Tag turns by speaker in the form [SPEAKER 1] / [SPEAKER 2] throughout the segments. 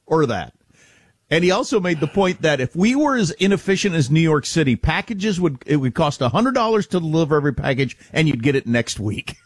[SPEAKER 1] or that. And he also made the point that if we were as inefficient as New York City, it would cost $100 to deliver every package, and you'd get it next week.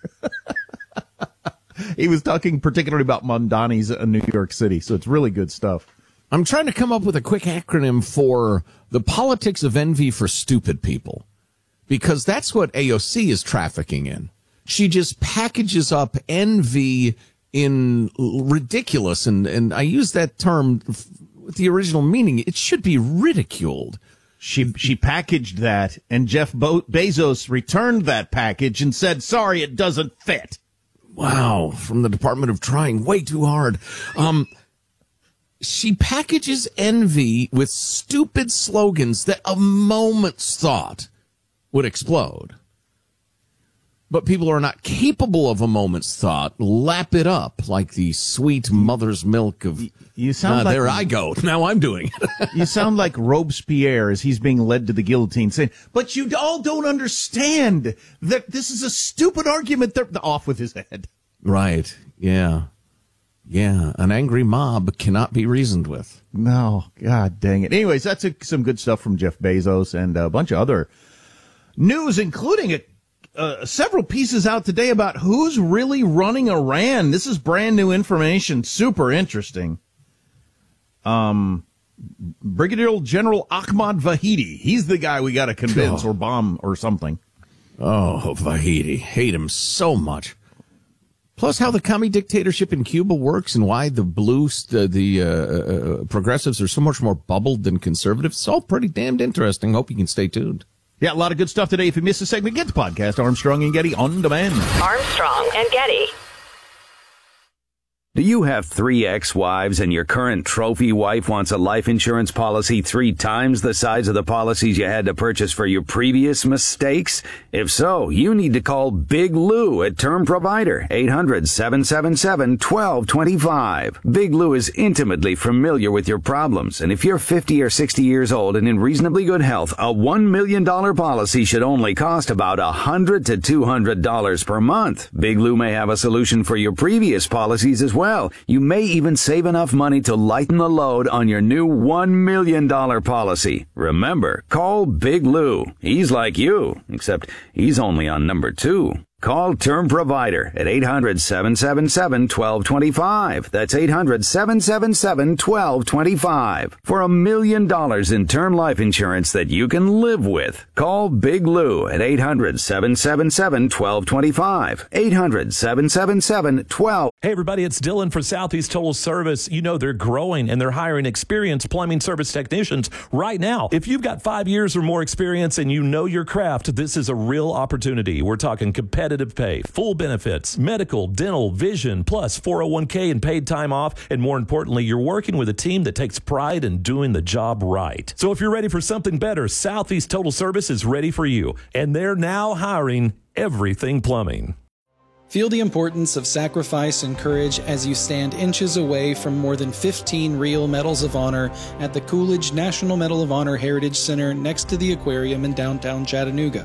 [SPEAKER 1] He was talking particularly about Mondani's in New York City, so it's really good stuff.
[SPEAKER 2] I'm trying to come up with a quick acronym for the politics of envy for stupid people, because that's what AOC is trafficking in. She just packages up envy in ridiculous, and I use that term with the original meaning. It should be ridiculed.
[SPEAKER 1] She packaged that, and Jeff Bezos returned that package and said, sorry, it doesn't fit.
[SPEAKER 2] Wow, from the Department of Trying way too hard. She packages envy with stupid slogans that a moment's thought would explode. But people who are not capable of a moment's thought lap it up like the sweet mother's milk of,
[SPEAKER 1] you sound like,
[SPEAKER 2] there I go. Now I'm doing it.
[SPEAKER 1] You sound like Robespierre as he's being led to the guillotine saying, but you all don't understand that this is a stupid argument. They're off with his head.
[SPEAKER 2] Right. Yeah. Yeah. An angry mob cannot be reasoned with.
[SPEAKER 1] No. God dang it. Anyways, that's some good stuff from Jeff Bezos and a bunch of other news, including several pieces out today about who's really running Iran. This is brand new information. Super interesting. Brigadier General Ahmad Vahidi. He's the guy we got to convince or bomb or something.
[SPEAKER 2] Oh, Vahidi. Hate him so much. Plus how the commie dictatorship in Cuba works and why the progressives are so much more bubbled than conservatives. It's all pretty damned interesting. Hope you can stay tuned.
[SPEAKER 1] Yeah, a lot of good stuff today. If you missed a segment, get the podcast, Armstrong and Getty on demand.
[SPEAKER 3] Armstrong and Getty.
[SPEAKER 4] Do you have 3 ex-wives and your current trophy wife wants a life insurance policy 3 times the size of the policies you had to purchase for your previous mistakes? If so, you need to call Big Lou at Term Provider, 800-777-1225. Big Lou is intimately familiar with your problems, and if you're 50 or 60 years old and in reasonably good health, a $1 million policy should only cost about $100 to $200 per month. Big Lou may have a solution for your previous policies as well. You may even save enough money to lighten the load on your new $1 million policy. Remember, call Big Lou. He's like you, except he's only on number 2. Call Term Provider at 800-777-1225. That's 800-777-1225 for $1 million in term life insurance that you can live with. Call Big Lou at 800-777-1225. 800-777-1225.
[SPEAKER 5] Hey everybody, it's Dylan for Southeast Total Service. You know they're growing and they're hiring experienced plumbing service technicians right now. If you've got 5 years or more experience and you know your craft, this is a real opportunity. We're talking competitive pay, full benefits, medical, dental, vision, plus 401k and paid time off. And more importantly, you're working with a team that takes pride in doing the job right. So if you're ready for something better, Southeast Total Service is ready for you. And they're now hiring everything plumbing.
[SPEAKER 6] Feel the importance of sacrifice and courage as you stand inches away from more than 15 real Medals of Honor at the Coolidge National Medal of Honor Heritage Center next to the aquarium in downtown Chattanooga.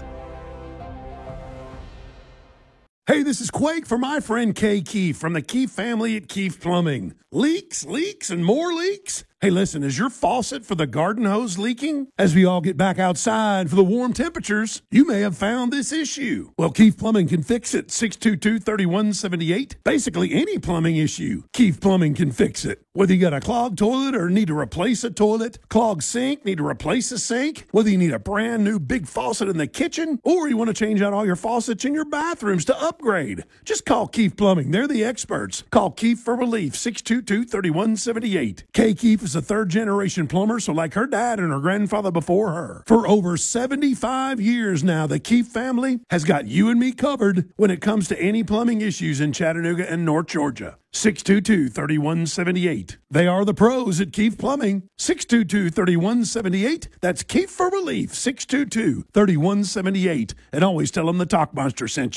[SPEAKER 7] Hey, this is Quake for my friend Kay Keefe from the Keefe family at Keefe Plumbing. Leaks, and more leaks? Hey, listen, is your faucet for the garden hose leaking? As we all get back outside for the warm temperatures, you may have found this issue. Well, Keefe Plumbing can fix it. 622-3178. Basically, any plumbing issue, Keefe Plumbing can fix it. Whether you got a clogged toilet or need to replace a toilet, clogged sink, need to replace a sink, whether you need a brand new big faucet in the kitchen, or you want to change out all your faucets in your bathrooms to upgrade, just call Keefe Plumbing. They're the experts. Call Keefe for relief. 622-3178. Kay Keefe is a third-generation plumber, so like her dad and her grandfather before her. For over 75 years now, the Keefe family has got you and me covered when it comes to any plumbing issues in Chattanooga and North Georgia. 622-3178. They are the pros at Keefe Plumbing. 622-3178. That's Keefe for relief. 622-3178. And always tell them the Talk Monster sent you.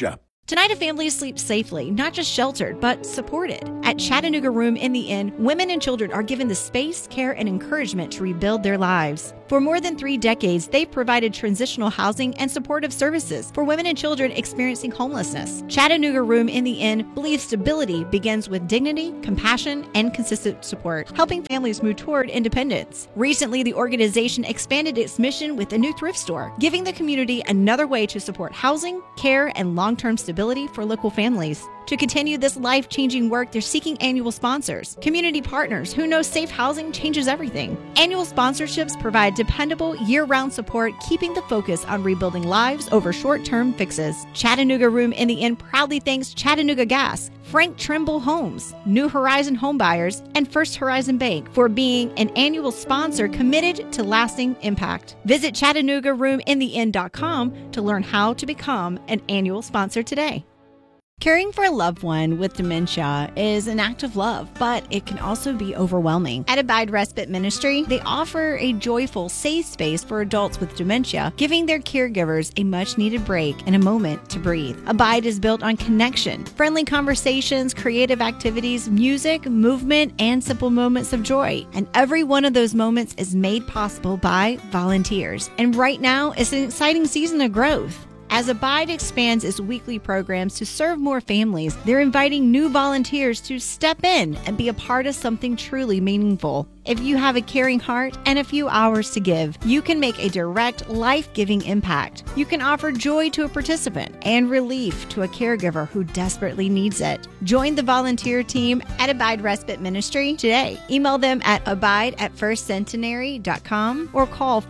[SPEAKER 8] Tonight, a family sleeps safely, not just sheltered, but supported. At Chattanooga Room in the Inn, women and children are given the space, care, and encouragement to rebuild their lives. For more than 3 decades, they've provided transitional housing and supportive services for women and children experiencing homelessness. Chattanooga Room in the Inn believes stability begins with dignity, compassion, and consistent support, helping families move toward independence. Recently, the organization expanded its mission with a new thrift store, giving the community another way to support housing, care, and long-term stability for local families. To continue this life-changing work, they're seeking annual sponsors, community partners who know safe housing changes everything. Annual sponsorships provide dependable, year-round support, keeping the focus on rebuilding lives over short-term fixes. Chattanooga Room in the Inn proudly thanks Chattanooga Gas, Frank Trimble Homes, New Horizon Homebuyers, and First Horizon Bank for being an annual sponsor committed to lasting impact. Visit ChattanoogaRoomInTheInn.com to learn how to become an annual sponsor today. Caring for a loved one with dementia is an act of love, but it can also be overwhelming. At Abide Respite Ministry, they offer a joyful, safe space for adults with dementia, giving their caregivers a much-needed break and a moment to breathe. Abide is built on connection, friendly conversations, creative activities, music, movement, and simple moments of joy. And every one of those moments is made possible by volunteers. And right now, it's an exciting season of growth. As Abide expands its weekly programs to serve more families, they're inviting new volunteers to step in and be a part of something truly meaningful. If you have a caring heart and a few hours to give, you can make a direct, life-giving impact. You can offer joy to a participant and relief to a caregiver who desperately needs it. Join the volunteer team at Abide Respite Ministry today. Email them at abide@firstcentenary.com or call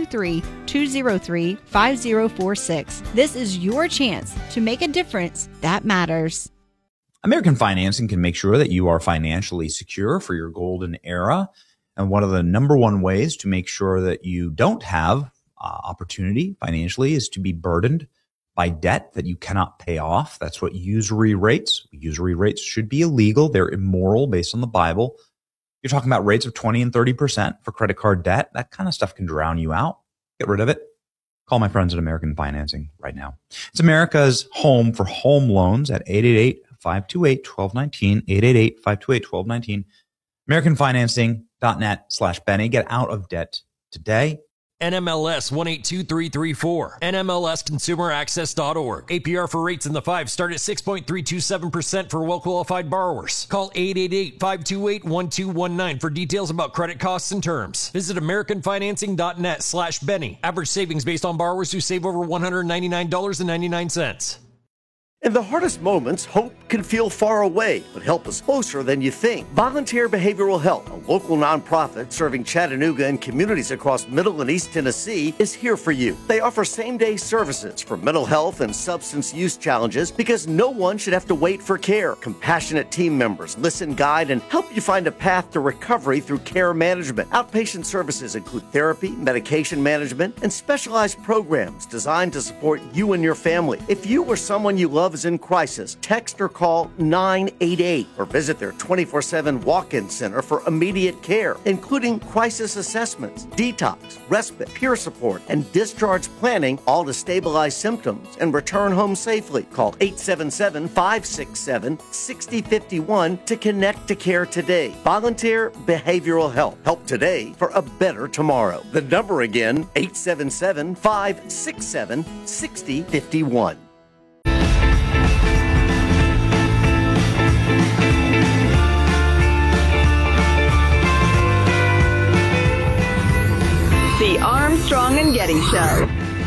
[SPEAKER 8] 423-203-5046. This is your chance to make a difference that matters.
[SPEAKER 9] American Financing can make sure that you are financially secure for your golden era. And one of the number one ways to make sure that you don't have opportunity financially is to be burdened by debt that you cannot pay off. That's what usury rates. Usury rates should be illegal. They're immoral based on the Bible. You're talking about rates of 20 and 30% for credit card debt. That kind of stuff can drown you out. Get rid of it. Call my friends at American Financing right now. It's America's home for home loans at 888-528-1219, 888-528-1219, AmericanFinancing.net/Benny. Get out of debt today.
[SPEAKER 10] NMLS 182334, NMLSConsumerAccess.org. APR for rates in the 5 start at 6.327% for well-qualified borrowers. Call 888-528-1219 for details about credit costs and terms. Visit AmericanFinancing.net/Benny. Average savings based on borrowers who save over $199.99.
[SPEAKER 11] In the hardest moments, hope can feel far away, but help is closer than you think. Volunteer Behavioral Health, a local nonprofit serving Chattanooga and communities across Middle and East Tennessee, is here for you. They offer same-day services for mental health and substance use challenges because no one should have to wait for care. Compassionate team members listen, guide, and help you find a path to recovery through care management. Outpatient services include therapy, medication management, and specialized programs designed to support you and your family. If you or someone you love is in crisis, text or call 988 or visit their 24/7 walk-in center for immediate care, including crisis assessments, detox, respite, peer support, and discharge planning, all to stabilize symptoms and return home safely. Call 877-567-6051 to connect to care today. Volunteer Behavioral Health. Help today for a better tomorrow. The number again, 877-567-6051.
[SPEAKER 3] The Armstrong and Getty Show.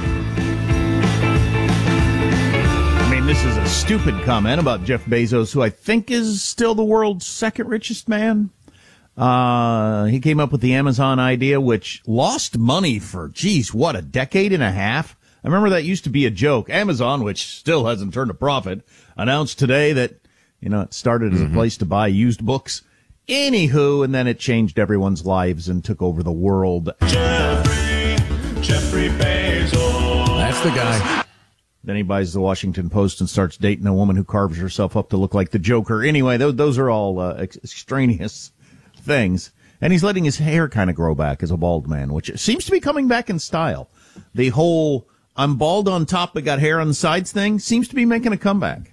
[SPEAKER 1] I mean, this is a stupid comment about Jeff Bezos, who I think is still the world's second richest man. He came up with the Amazon idea, which lost money for, what, a decade and a half? I remember that used to be a joke. Amazon, which still hasn't turned a profit, announced today that, it started as a place to buy used books. Anywho, and then it changed everyone's lives and took over the world.
[SPEAKER 12] Jeffrey Bezos.
[SPEAKER 2] That's the guy.
[SPEAKER 1] Then he buys the Washington Post and starts dating a woman who carves herself up to look like the Joker. Anyway, those are all extraneous things. And he's letting his hair kind of grow back as a bald man, which seems to be coming back in style. The whole I'm bald on top but got hair on the sides thing seems to be making a comeback.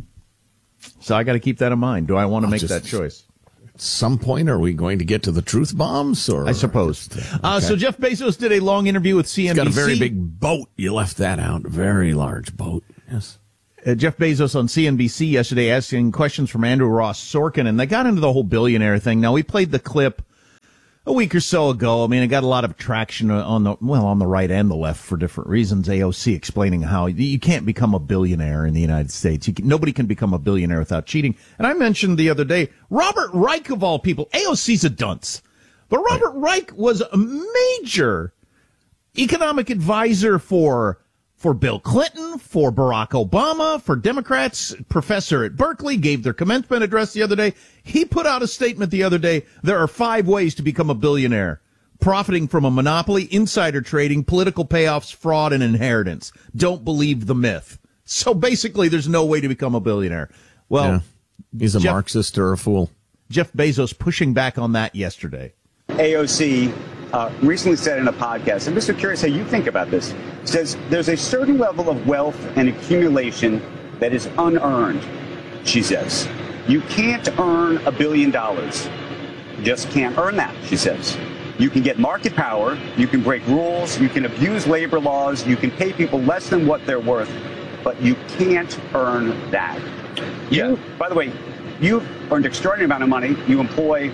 [SPEAKER 1] So I got to keep that in mind. Do I want to make that choice?
[SPEAKER 2] At some point, are we going to get to the truth bombs? Or
[SPEAKER 1] I suppose.
[SPEAKER 2] Okay.
[SPEAKER 1] So Jeff Bezos did a long interview with CNBC.
[SPEAKER 2] He's got a very big boat. You left that out. Very large boat. Yes.
[SPEAKER 1] Jeff Bezos on CNBC yesterday asking questions from Andrew Ross Sorkin, and they got into the whole billionaire thing. Now, we played the clip a week or so ago. I mean, it got a lot of traction on the right and the left for different reasons. AOC explaining how you can't become a billionaire in the United States. Nobody can become a billionaire without cheating. And I mentioned the other day, Robert Reich of all people. AOC's a dunce. But Robert Reich was a major economic advisor for Bill Clinton, for Barack Obama, for Democrats. Professor at Berkeley gave their commencement address the other day. He put out a statement the other day. There are 5 ways to become a billionaire: profiting from a monopoly, insider trading, political payoffs, fraud, and inheritance. Don't believe the myth. So basically, there's no way to become a billionaire. Well,
[SPEAKER 2] yeah. He's a Marxist or a fool.
[SPEAKER 1] Jeff Bezos pushing back on that yesterday.
[SPEAKER 12] AOC recently said in a podcast, I'm just curious how you think about this, says there's a certain level of wealth and accumulation that is unearned, she says. You can't earn $1 billion. You just can't earn that, she says. You can get market power, you can break rules, you can abuse labor laws, you can pay people less than what they're worth, but you can't earn that. Yeah. By the way, you've earned an extraordinary amount of money. You employ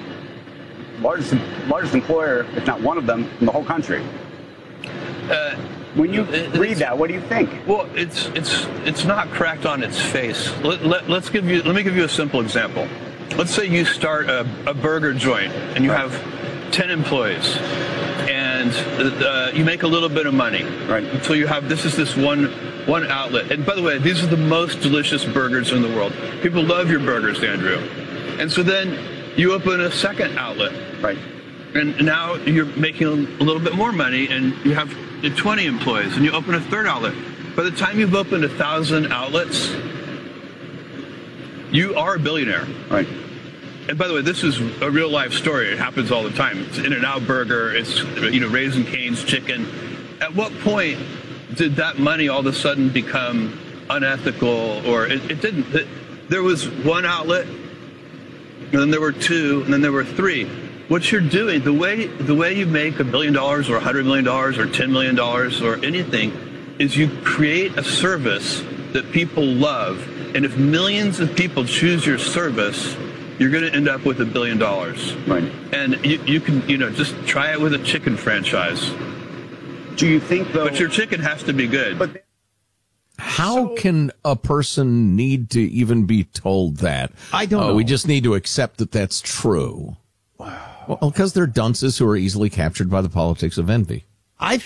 [SPEAKER 12] largest employer, if not one of them, in the whole country. When you read that, what do you think?
[SPEAKER 13] Well, it's not correct on its face. Let me give you a simple example. Let's say you start a burger joint and you have 10 employees, and you make a little bit of money, right? Until you have this one outlet. And by the way, these are the most delicious burgers in the world. People love your burgers, Andrew. And so then you open a second outlet, right? And now you're making a little bit more money, and you have 20 employees, and you open a third outlet. By the time you've opened 1,000 outlets, you are a billionaire, right? And by the way, this is a real life story. It happens all the time. It's In-N-Out Burger. It's Raising Cane's chicken. At what point did that money all of a sudden become unethical? Or it didn't. There was one outlet, and then there were 2, and then there were 3. What you're doing, the way you make $1 billion or $100 million or $10 million or anything, is you create a service that people love. And if millions of people choose your service, you're going to end up with $1 billion. Right. And you can, just try it with a chicken franchise.
[SPEAKER 12] Do you think, though?
[SPEAKER 13] But your chicken has to be good. But
[SPEAKER 2] how can a person need to even be told that?
[SPEAKER 1] I don't know.
[SPEAKER 2] We just need to accept that that's true. Well, because they're dunces who are easily captured by the politics of envy.
[SPEAKER 1] I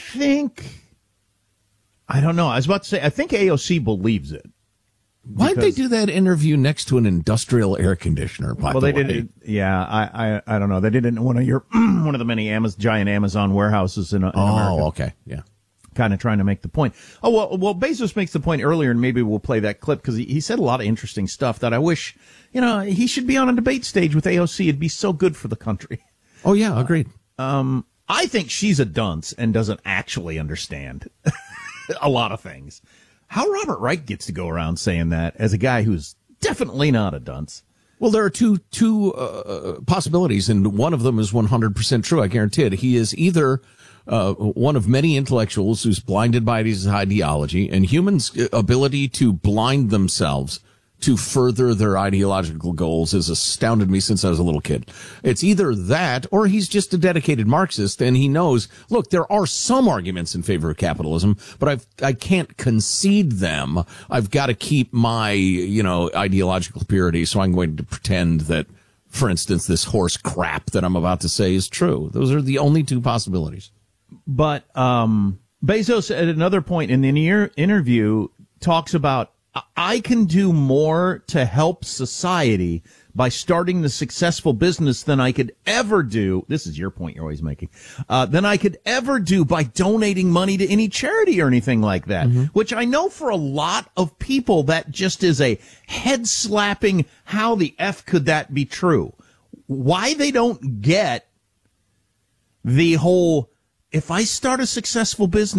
[SPEAKER 1] don't know. I was about to say, I think AOC believes it.
[SPEAKER 2] Why'd they do that interview next to an industrial air conditioner, by the way?
[SPEAKER 1] They did. Yeah, I don't know. They did it in one of the many giant Amazon warehouses in America.
[SPEAKER 2] Oh, okay. Yeah.
[SPEAKER 1] Kind of trying to make the point. Oh, well, Bezos makes the point earlier, and maybe we'll play that clip, because he said a lot of interesting stuff that I wish, he should be on a debate stage with AOC. It'd be so good for the country.
[SPEAKER 2] Oh, yeah, agreed.
[SPEAKER 1] I think she's a dunce and doesn't actually understand a lot of things. How Robert Reich gets to go around saying that as a guy who's definitely not a dunce.
[SPEAKER 2] Well, there are two possibilities, and one of them is 100% true. I guarantee it. He is either one of many intellectuals who's blinded by his ideology, and humans' ability to blind themselves to further their ideological goals has astounded me since I was a little kid. It's either that, or he's just a dedicated Marxist, and he knows, look, there are some arguments in favor of capitalism, but I can't concede them. I've got to keep my, ideological purity, so I'm going to pretend that, for instance, this horse crap that I'm about to say is true. Those are the only two possibilities.
[SPEAKER 1] But Bezos, at another point in the interview, talks about, I can do more to help society by starting the successful business than I could ever do. This is your point you're always making. Than I could ever do by donating money to any charity or anything like that. Mm-hmm. Which I know for a lot of people that just is a head slapping. How the F could that be true? Why they don't get the whole, if I start a successful business,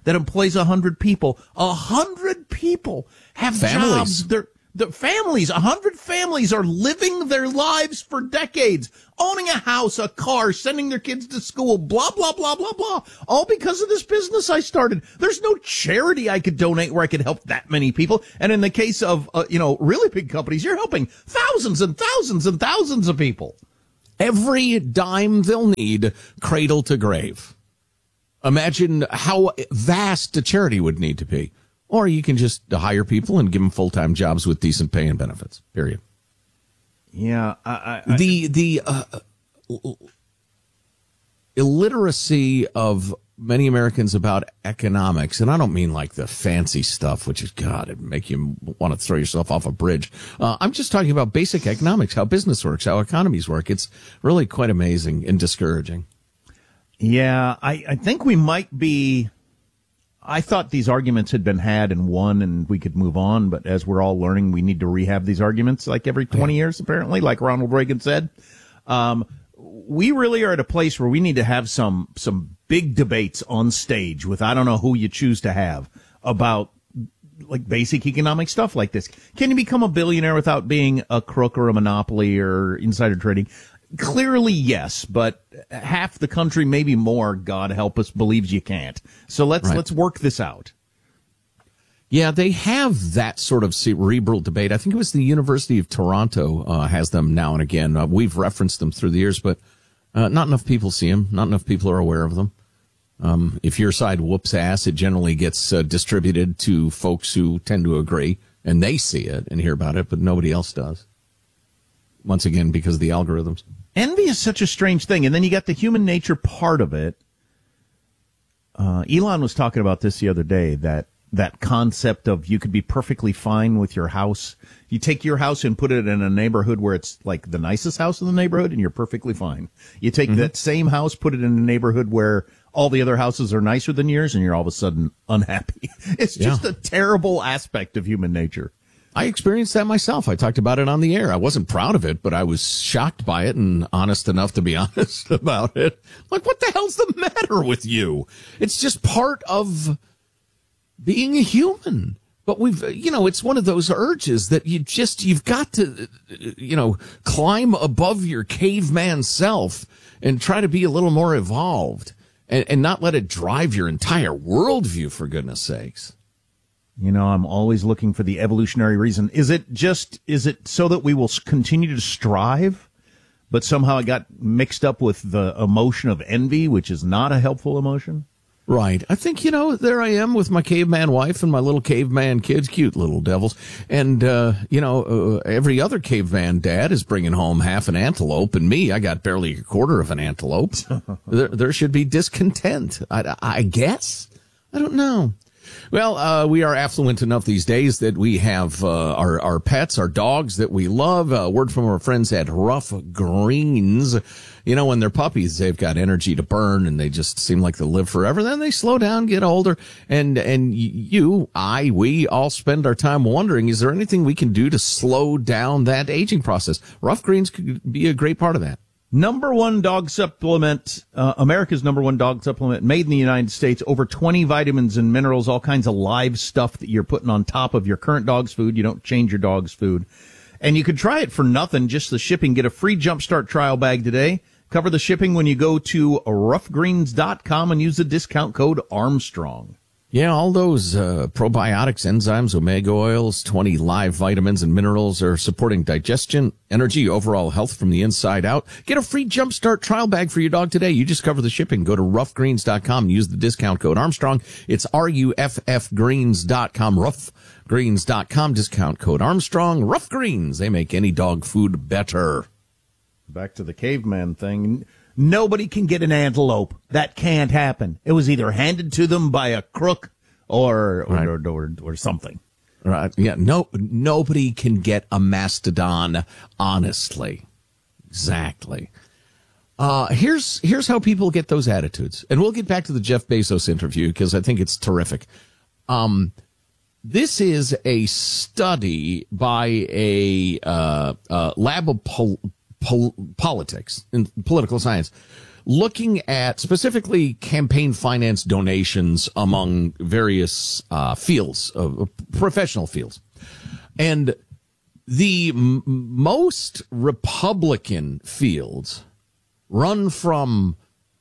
[SPEAKER 1] that employs 100 people. 100 people have
[SPEAKER 2] Families.
[SPEAKER 1] jobs. The families, 100 families are living their lives for decades, owning a house, a car, sending their kids to school, blah, blah, blah, blah, blah, all because of this business I started. There's no charity I could donate where I could help that many people. And in the case of, really big companies, you're helping thousands and thousands and thousands of people.
[SPEAKER 2] Every dime they'll need, cradle to grave. Imagine how vast a charity would need to be. Or you can just hire people and give them full-time jobs with decent pay and benefits, period.
[SPEAKER 1] Yeah.
[SPEAKER 2] The illiteracy of many Americans about economics, and I don't mean like the fancy stuff, which is, God, it'd make you want to throw yourself off a bridge. I'm just talking about basic economics, how business works, how economies work. It's really quite amazing and discouraging.
[SPEAKER 1] Yeah, I think we might be... I thought these arguments had been had and won and we could move on, but as we're all learning, we need to rehab these arguments like every 20 years, apparently, like Ronald Reagan said. We really are at a place where we need to have some big debates on stage with, I don't know who you choose to have, about like basic economic stuff like this. Can you become a billionaire without being a crook or a monopoly or insider trading? Clearly, yes, but half the country, maybe more, God help us, believes you can't. So let's work this out.
[SPEAKER 2] Yeah, they have that sort of cerebral debate. I think it was the University of Toronto has them now and again. We've referenced them through the years, but not enough people see them. Not enough people are aware of them. If your side whoops ass, it generally gets distributed to folks who tend to agree, and they see it and hear about it, but nobody else does. Once again, because of the algorithms.
[SPEAKER 1] Envy is such a strange thing. And then you got the human nature part of it. Elon was talking about this the other day, that concept of you could be perfectly fine with your house. You take your house and put it in a neighborhood where it's like the nicest house in the neighborhood and you're perfectly fine. You take that same house, put it in a neighborhood where all the other houses are nicer than yours and you're all of a sudden unhappy. It's just a terrible aspect of human nature.
[SPEAKER 2] I experienced that myself. I talked about it on the air. I wasn't proud of it, but I was shocked by it and honest enough to be honest about it. Like, what the hell's the matter with you? It's just part of being a human. But it's one of those urges that you've got to, climb above your caveman self and try to be a little more evolved and not let it drive your entire worldview, for goodness sakes.
[SPEAKER 1] I'm always looking for the evolutionary reason. Is it so that we will continue to strive, but somehow it got mixed up with the emotion of envy, which is not a helpful emotion?
[SPEAKER 2] Right. I think, there I am with my caveman wife and my little caveman kids, cute little devils. And, every other caveman dad is bringing home half an antelope, and me, I got barely a quarter of an antelope. There should be discontent, I guess. I don't know. Well, we are affluent enough these days that we have our pets, our dogs that we love. Word from our friends at Rough Greens. When they're puppies, they've got energy to burn and they just seem like they'll live forever. Then they slow down, get older. And we all spend our time wondering, is there anything we can do to slow down that aging process? Rough Greens could be a great part of that.
[SPEAKER 1] Number one dog supplement, America's number one dog supplement, made in the United States. Over 20 vitamins and minerals, all kinds of live stuff that you're putting on top of your current dog's food. You don't change your dog's food. And you could try it for nothing, just the shipping. Get a free Jumpstart trial bag today. Cover the shipping when you go to roughgreens.com and use the discount code Armstrong.
[SPEAKER 2] Yeah, all those probiotics, enzymes, omega oils, 20 live vitamins and minerals are supporting digestion, energy, overall health from the inside out. Get a free Jumpstart trial bag for your dog today. You just cover the shipping. Go to roughgreens.com and use the discount code Armstrong. It's RUFFgreens.com, roughgreens.com, discount code Armstrong. Rough Greens, they make any dog food better.
[SPEAKER 1] Back to the caveman thing. Nobody can get an antelope. That can't happen. It was either handed to them by a crook or something.
[SPEAKER 2] Right. Yeah. Nobody can get a mastodon, honestly. Exactly. Here's how people get those attitudes. And we'll get back to the Jeff Bezos interview because I think it's terrific. This is a study by a lab of politics and political science, looking at specifically campaign finance donations among various fields, professional fields. And the most Republican fields run from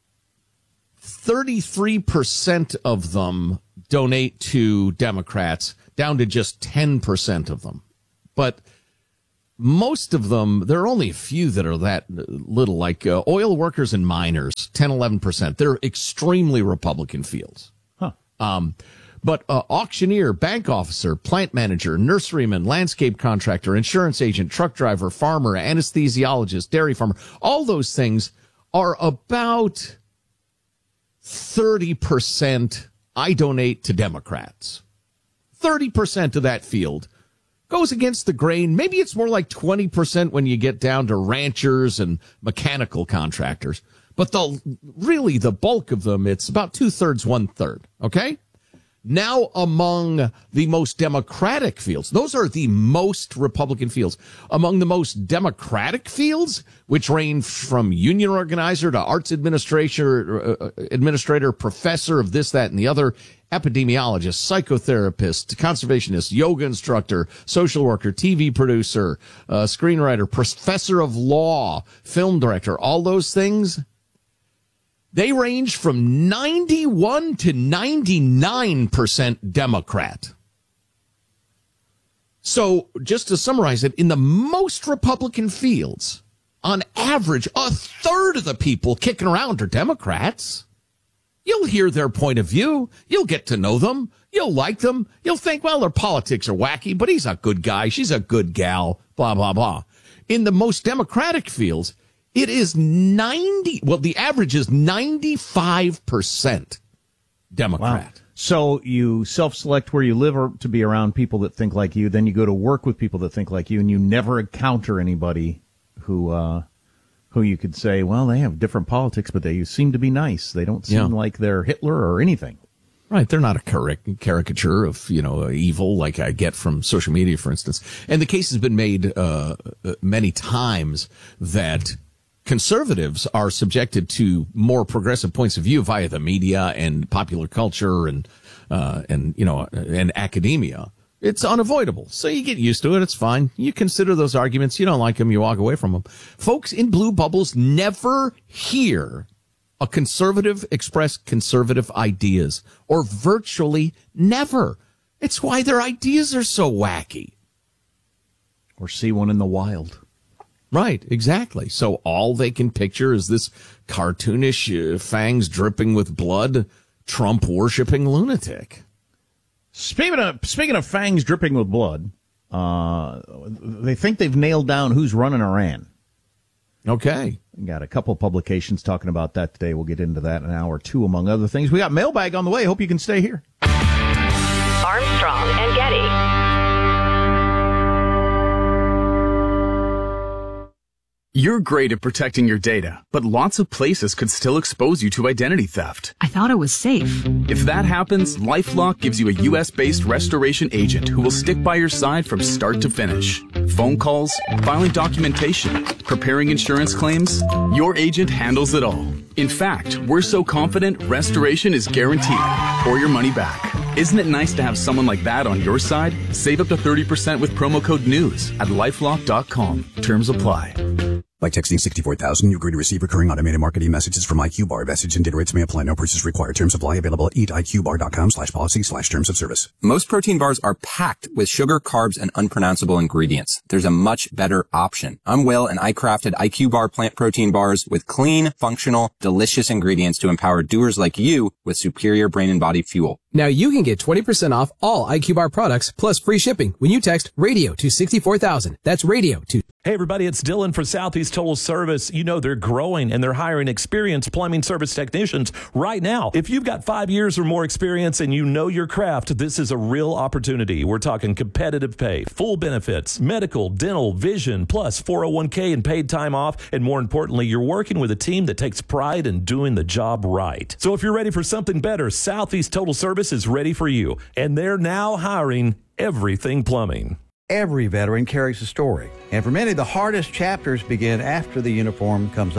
[SPEAKER 2] 33% of them donate to Democrats down to just 10% of them. But most of them, there are only a few that are that little, like oil workers and miners, 10, 11%. They're extremely Republican fields. But auctioneer, bank officer, plant manager, nurseryman, landscape contractor, insurance agent, truck driver, farmer, anesthesiologist, dairy farmer, all those things are about 30% I donate to Democrats. 30% of that field goes against the grain. Maybe it's more like 20% when you get down to ranchers and mechanical contractors. But the bulk of them, it's about 2/3, 1/3. Okay? Now, among the most Democratic fields, those are the most Republican fields. Among the most Democratic fields, which range from union organizer to arts administrator, professor of this, that, and the other, epidemiologist, psychotherapist, conservationist, yoga instructor, social worker, TV producer, screenwriter, professor of law, film director, all those things, they range from 91 to 99% Democrat. So just to summarize it, in the most Republican fields, on average, 1/3 of the people kicking around are Democrats. You'll hear their point of view. You'll get to know them. You'll like them. You'll think, well, their politics are wacky, but he's a good guy. She's a good gal, blah, blah, blah. In the most Democratic fields, it is the average is 95% Democrat.
[SPEAKER 1] Wow. So you self-select where you live or to be around people that think like you. Then you go to work with people that think like you, and you never encounter anybody who you could say, well, they have different politics, but they seem to be nice. They don't seem like they're Hitler or anything.
[SPEAKER 2] Right. They're not a caricature of, evil like I get from social media, for instance. And the case has been made many times that conservatives are subjected to more progressive points of view via the media and popular culture and academia. It's unavoidable. So you get used to it. It's fine. You consider those arguments. You don't like them. You walk away from them. Folks in blue bubbles never hear a conservative express conservative ideas, or virtually never. It's why their ideas are so wacky.
[SPEAKER 1] Or see one in the wild.
[SPEAKER 2] Right, exactly. So all they can picture is this cartoonish, fangs dripping with blood, Trump-worshipping lunatic.
[SPEAKER 1] Speaking of fangs dripping with blood, they think they've nailed down who's running Iran.
[SPEAKER 2] Okay.
[SPEAKER 1] We got a couple publications talking about that today. We'll get into that in an hour or two, among other things. We got mailbag on the way. Hope you can stay here.
[SPEAKER 3] Armstrong and Getty.
[SPEAKER 14] You're great at protecting your data, but lots of places could still expose you to identity theft.
[SPEAKER 15] I thought it was safe.
[SPEAKER 14] If that happens, LifeLock gives you a U.S.-based restoration agent who will stick by your side from start to finish. Phone calls, filing documentation, preparing insurance claims, your agent handles it all. In fact, we're so confident restoration is guaranteed or your money back. Isn't it nice to have someone like that on your side? Save up to 30% with promo code NEWS at LifeLock.com. Terms apply.
[SPEAKER 16] By texting 64,000, you agree to receive recurring automated marketing messages from IQ Bar. Message and data rates may apply. No purchase required. Terms apply. Available at eatiqbar.com/policy/terms of service.
[SPEAKER 17] Most protein bars are packed with sugar, carbs, and unpronounceable ingredients. There's a much better option. I'm Will, and I crafted IQ Bar plant protein bars with clean, functional, delicious ingredients to empower doers like you with superior brain and body fuel.
[SPEAKER 18] Now you can get 20% off all IQ Bar products plus free shipping when you text radio to 64,000. That's radio to.
[SPEAKER 5] Hey, everybody, it's Dylan for Southeast Total Service. You know they're growing and they're hiring experienced plumbing service technicians right now. If you've got 5 years or more experience and you know your craft, this is a real opportunity. We're talking competitive pay, full benefits, medical, dental, vision, plus 401k and paid time off. And more importantly, you're working with a team that takes pride in doing the job right. So if you're ready for something better, Southeast Total Service is ready for you. And they're now hiring everything plumbing.
[SPEAKER 19] Every veteran carries a story, and for many, the hardest chapters begin after the uniform comes off.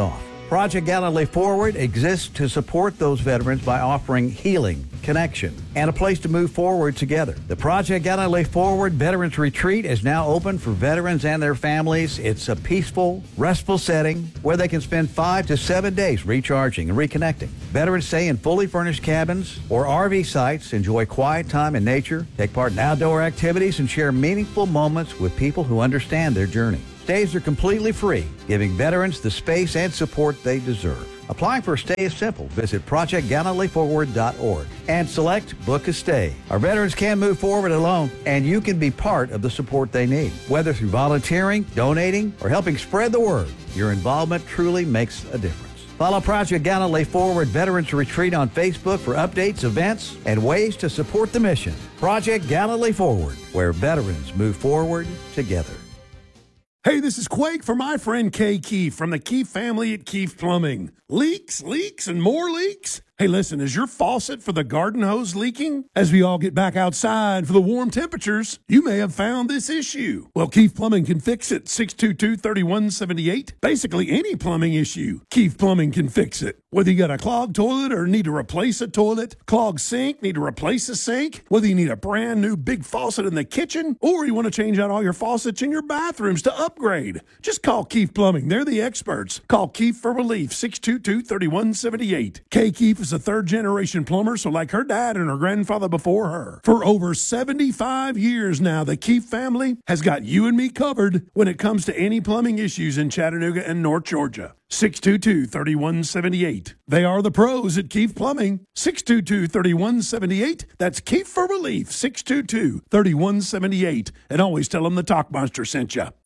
[SPEAKER 15] Project Galilee Forward exists to support those veterans by offering healing, connection, and a place to move forward together. The Project Galilee Forward Veterans Retreat is now open for veterans and their families. It's a peaceful, restful setting where they can spend 5 to 7 days recharging and reconnecting. Veterans stay in fully furnished cabins or RV sites, enjoy quiet time in nature, take part in outdoor activities, and share meaningful moments with people who understand their journey. Stays are completely free, giving veterans the space and support they deserve. Applying for a stay is simple. Visit ProjectGalileeForward.org and select Book a Stay. Our veterans can't move forward alone, and you can be part of the support they need. Whether through volunteering, donating, or helping spread the word, your involvement truly makes a difference. Follow Project Galilee Forward Veterans Retreat on Facebook for updates, events, and ways to support the mission. Project Galilee Forward, where veterans move forward together.
[SPEAKER 7] Hey, this is Quake for my friend Kay Keefe from the Keefe family at Keefe Plumbing. Leaks, and more leaks? Hey, listen, is your faucet for the garden hose leaking? As we all get back outside for the warm temperatures, you may have found this issue. Well, Keefe Plumbing can fix it. 622-3178. Basically any plumbing issue, Keefe Plumbing can fix it. Whether you got a clogged toilet or need to replace a toilet, clogged sink, need to replace a sink, whether you need a brand new big faucet in the kitchen, or you want to change out all your faucets in your bathrooms to upgrade, just call Keefe Plumbing. They're the experts. Call Keefe for relief. 622-3178. Kay Keefe is a third-generation plumber, so like her dad and her grandfather before her. For over 75 years now, the Keefe family has got you and me covered when it comes to any plumbing issues in Chattanooga and North Georgia. 622-3178. They are the pros at Keefe Plumbing. 622-3178. That's Keefe for relief. 622-3178. And always tell them the Talk Monster sent you.